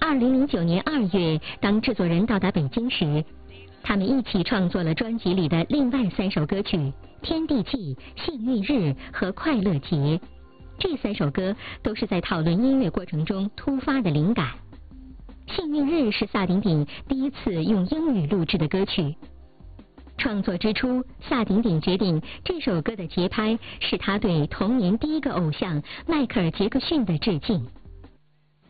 2009年2月，当制作人到达北京时，他们一起创作了专辑里的另外3首歌曲《天地记》《幸运日》和《快乐节》。这3首歌都是在讨论音乐过程中突发的灵感。《幸运日》是萨顶顶第一次用英语录制的歌曲。创作之初，萨顶顶决定这首歌的节拍是他对童年第一个偶像迈克尔·杰克逊的致敬。